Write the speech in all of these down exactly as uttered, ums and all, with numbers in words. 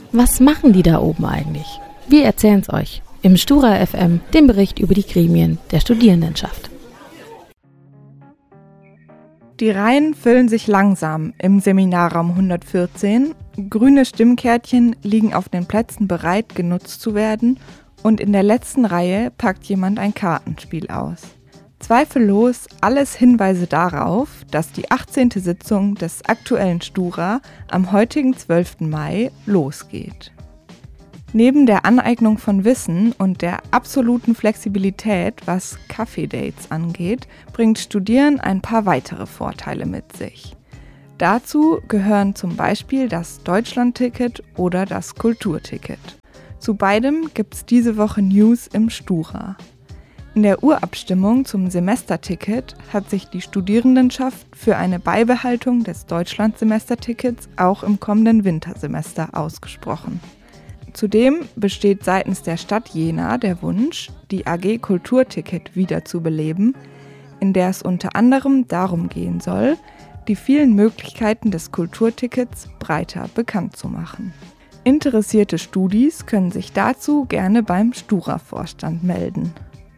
Was machen die da oben eigentlich? Wir erzählen es euch im Stura F M, dem Bericht über die Gremien der Studierendenschaft. Die Reihen füllen sich langsam im Seminarraum hundertvierzehn. Grüne Stimmkärtchen liegen auf den Plätzen bereit, genutzt zu werden, und in der letzten Reihe packt jemand ein Kartenspiel aus. Zweifellos alles Hinweise darauf, dass die achtzehnte Sitzung des aktuellen Stura am heutigen zwölften Mai losgeht. Neben der Aneignung von Wissen und der absoluten Flexibilität, was Kaffee-Dates angeht, bringt Studieren ein paar weitere Vorteile mit sich. Dazu gehören zum Beispiel das Deutschlandticket oder das Kulturticket. Zu beidem gibt's diese Woche News im Stura. In der Urabstimmung zum Semesterticket hat sich die Studierendenschaft für eine Beibehaltung des Deutschlandsemestertickets auch im kommenden Wintersemester ausgesprochen. Zudem besteht seitens der Stadt Jena der Wunsch, die A G Kulturticket wiederzubeleben, in der es unter anderem darum gehen soll, die vielen Möglichkeiten des Kulturtickets breiter bekannt zu machen. Interessierte Studis können sich dazu gerne beim Stura-Vorstand melden.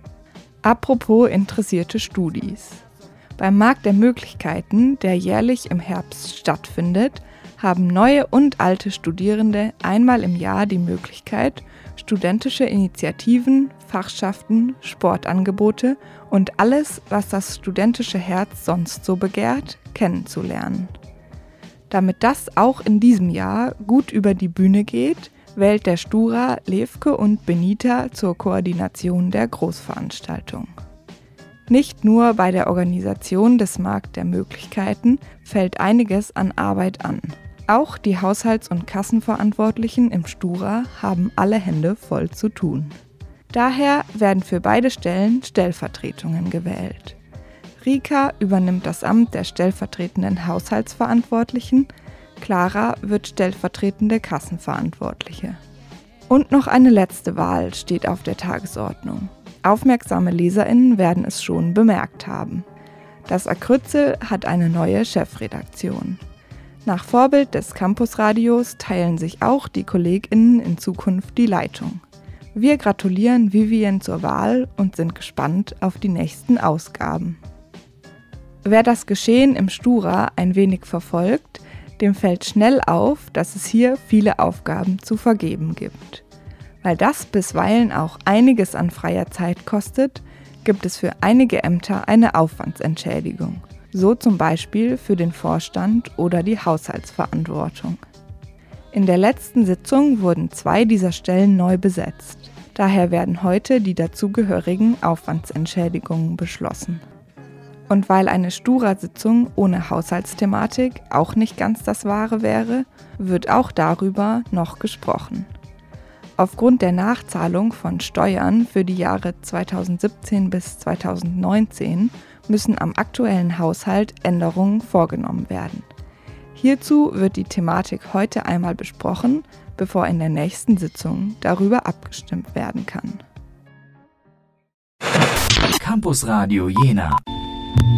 Apropos interessierte Studis. Beim Markt der Möglichkeiten, der jährlich im Herbst stattfindet, haben neue und alte Studierende einmal im Jahr die Möglichkeit, studentische Initiativen, Fachschaften, Sportangebote und alles, was das studentische Herz sonst so begehrt, kennenzulernen. Damit das auch in diesem Jahr gut über die Bühne geht, wählt der Stura Levke und Benita zur Koordination der Großveranstaltung. Nicht nur bei der Organisation des Markt der Möglichkeiten fällt einiges an Arbeit an. Auch die Haushalts- und Kassenverantwortlichen im Stura haben alle Hände voll zu tun. Daher werden für beide Stellen Stellvertretungen gewählt. Rika übernimmt das Amt der stellvertretenden Haushaltsverantwortlichen, Clara wird stellvertretende Kassenverantwortliche. Und noch eine letzte Wahl steht auf der Tagesordnung. Aufmerksame LeserInnen werden es schon bemerkt haben. Das Akrützel hat eine neue Chefredaktion. Nach Vorbild des Campusradios teilen sich auch die KollegInnen in Zukunft die Leitung. Wir gratulieren Vivien zur Wahl und sind gespannt auf die nächsten Ausgaben. Wer das Geschehen im Stura ein wenig verfolgt, dem fällt schnell auf, dass es hier viele Aufgaben zu vergeben gibt. Weil das bisweilen auch einiges an freier Zeit kostet, gibt es für einige Ämter eine Aufwandsentschädigung. So zum Beispiel für den Vorstand oder die Haushaltsverantwortung. In der letzten Sitzung wurden zwei dieser Stellen neu besetzt. Daher werden heute die dazugehörigen Aufwandsentschädigungen beschlossen. Und weil eine Stura-Sitzung ohne Haushaltsthematik auch nicht ganz das Wahre wäre, wird auch darüber noch gesprochen. Aufgrund der Nachzahlung von Steuern für die Jahre zweitausendsiebzehn bis zweitausendneunzehn müssen am aktuellen Haushalt Änderungen vorgenommen werden. Hierzu wird die Thematik heute einmal besprochen, bevor in der nächsten Sitzung darüber abgestimmt werden kann. Campus Radio Jena.